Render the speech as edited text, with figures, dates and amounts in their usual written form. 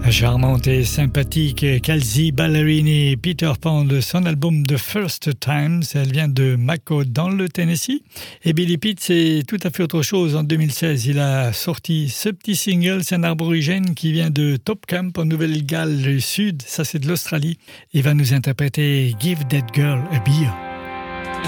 Charmante et sympathique Kelsea Ballerini, Peter Pan de son album The First Times, elle vient de Mako dans le Tennessee. Et Billy Pitt, c'est tout à fait autre chose. En 2016, il a sorti ce petit single, c'est un aborigène qui vient de Top Camp en Nouvelle-Galles du Sud, ça c'est de l'Australie. Il va nous interpréter Give That Girl a Beer.